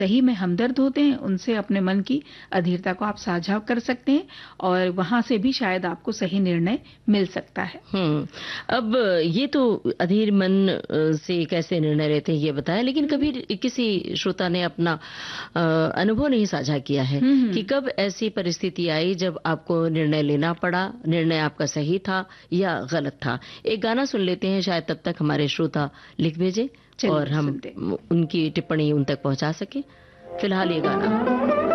सही में हमदर्द होते हैं, उनसे अपने मन की अधीरता को आप साझा कर सकते हैं और वहाँ से भी शायद आपको सही निर्णय मिल सकता है। अब ये तो अधीर मन से कैसे निर्णय लेते हैं ये बताया, लेकिन कभी किसी श्रोता ने अपना अनुभव नहीं साझा किया है कि कब ऐसी परिस्थिति आई जब आपको निर्णय लेना पड़ा, निर्णय आपका सही था या गलत था। एक गाना सुन लेते हैं, शायद तब तक हमारे श्रोता लिख भेजें और हम उनकी टिप्पणी उन तक पहुंचा सके। फिलहाल ये गाना